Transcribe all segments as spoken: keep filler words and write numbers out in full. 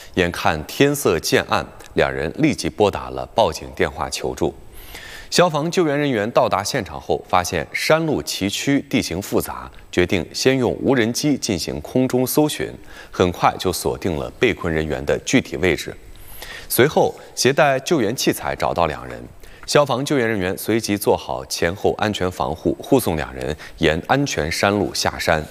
眼看天色渐暗，两人立即拨打了报警电话求助。消防救援人员到达现场后，发现山路崎岖，地形复杂，决定先用无人机进行空中搜寻，很快就锁定了被困人员的具体位置。随后，携带救援器材找到两人。消防救援人员随即做好前后安全防护，护送两人沿安全山路下山。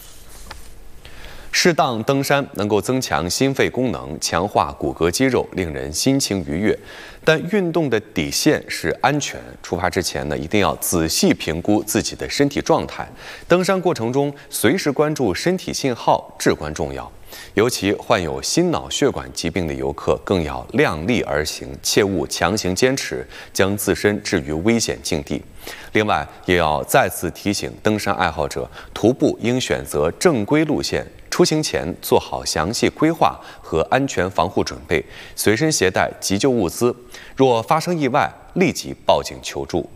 适当登山能够增强心肺功能，强化骨骼肌肉，令人心情愉悦。但运动的底线是安全。出发之前呢，一定要仔细评估自己的身体状态。登山过程中，随时关注身体信号至关重要。尤其患有心脑血管疾病的游客，更要量力而行，切勿强行坚持，将自身置于危险境地。另外，也要再次提醒登山爱好者，徒步应选择正规路线。出行前做好详细规划和安全防护准备，随身携带急救物资。若发生意外，立即报警求助。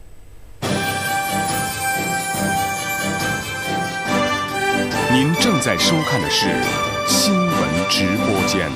您正在收看的是新闻直播间。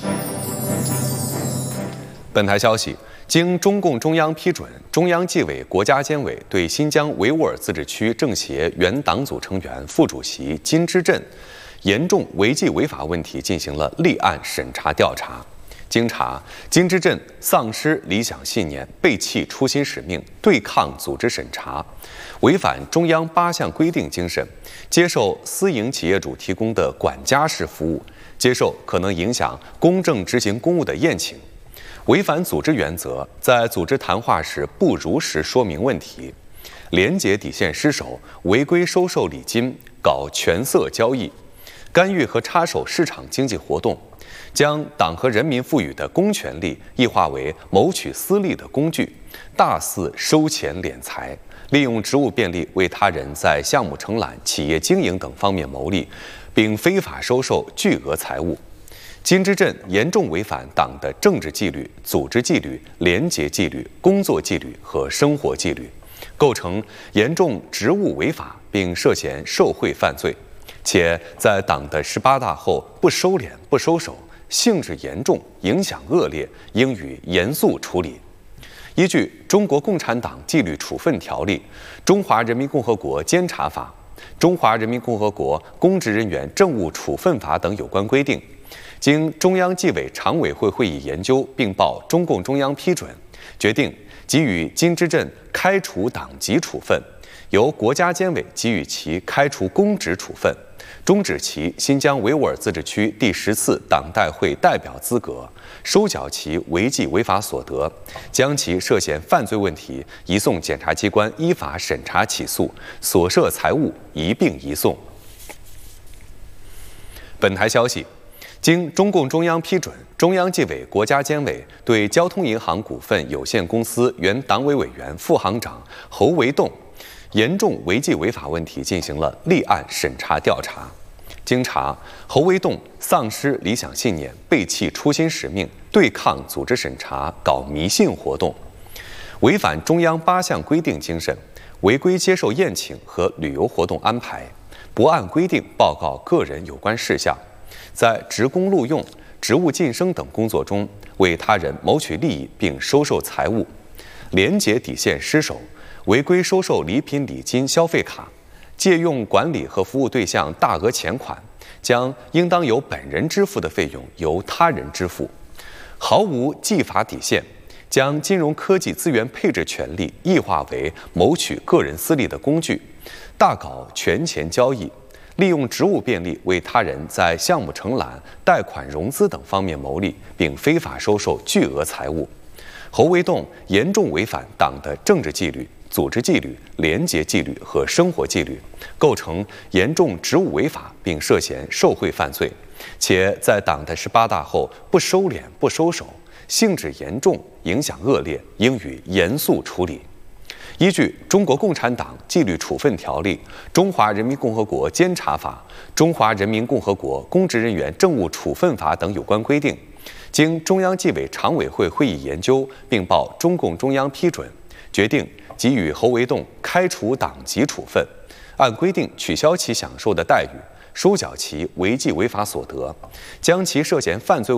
本台消息，经中共中央批准，中央纪委国家监委对新疆维吾尔自治区政协原党组成员、副主席金之镇严重违纪违法问题进行了立案审查调查。经查，金之镇丧失理想信念，背弃初心使命，对抗组织审查，违反中央八项规定精神，接受私营企业主提供的管家式服务，接受可能影响公正执行公务的宴请，违反组织原则，在组织谈话时不如实说明问题，廉洁底线失守，违规收受礼金，搞权色交易，干预和插手市场经济活动，将党和人民赋予的公权力异化为谋取私利的工具，大肆收钱敛财，利用职务便利为他人在项目承揽、企业经营等方面牟利，并非法收受巨额财物。金之镇严重违反党的政治纪律、组织纪律、廉洁纪律、工作纪律和生活纪律，构成严重职务违法，并涉嫌受贿犯罪，且在党的十八大后不收敛、不收手，性质严重，影响恶劣，应予严肃处理。依据《中国共产党纪律处分条例》《中华人民共和国监察法》《中华人民共和国公职人员政务处分法》等有关规定，经中央纪委常委会会议研究，并报中共中央批准，决定给予金之镇开除党籍处分，由国家监委给予其开除公职处分，终止其新疆维吾尔自治区第十次党代会代表资格，收缴其违纪违法所得，将其涉嫌犯罪问题移送检察机关依法审查起诉，所涉财物一并移送。本台消息，经中共中央批准，中央纪委国家监委对交通银行股份有限公司原党委委员、副行长侯维栋严重违纪违法问题进行了立案审查调查。经查，侯维栋丧失理想信念，背弃初心使命，对抗组织审查，搞迷信活动，违反中央八项规定精神，违规接受宴请和旅游活动安排，不按规定报告个人有关事项，在职工录用、职务晋升等工作中为他人谋取利益并收受财物，廉洁底线失守，违规收受礼品、礼金、消费卡，借用管理和服务对象大额钱款，将应当由本人支付的费用由他人支付，毫无纪法底线，将金融科技资源配置权利异化为谋取个人私利的工具，大搞权钱交易，利用职务便利为他人在项目承揽、贷款融资等方面牟利，并非法收受巨额财物。侯维栋严重违反党的政治纪律、组织纪律、廉洁纪律和生活纪律，构成严重职务违法，并涉嫌受贿犯罪，且在党的十八大后不收敛、不收手，性质严重，影响恶劣，应予严肃处理。依据《中国共产党纪律处分条例》《中华人民共和国监察法》《中华人民共和国公职人员政务处分法》等有关规定，经中央纪委常委会会议研究，并报中共中央批准，决定给予侯维栋开除党籍处分，按规定取消其享受的待遇，收缴其违纪违法所得，将其涉嫌犯罪